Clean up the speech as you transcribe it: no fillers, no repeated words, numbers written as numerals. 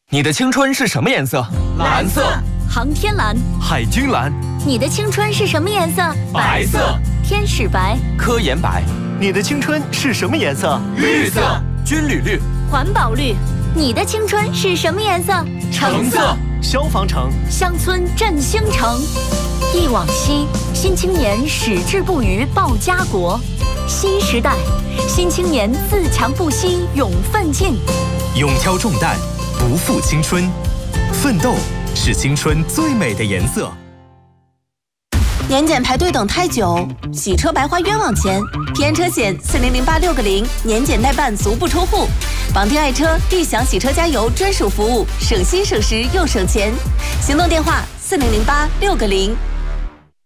你的青春是什么颜色？ 蓝色。 航天蓝。 海军蓝。 你的青春是什么颜色？ 白色。 天使白。 科研白。 你的青春是什么颜色？ 绿色。 军旅绿。 环保绿。你的青春是什么颜色？ 橙色。 消防橙。 乡村振兴城。忆往昔，新青年矢志不渝报家国。新时代，新青年自强不息勇奋进。 勇挑重担，不负青春，奋斗是青春最美的颜色。 年检排队等太久，洗车白花冤枉钱。平安车险400860，年检代办足不出户。绑定爱车，立享洗车加油专属服务，省心省时又省钱。行动电话400860。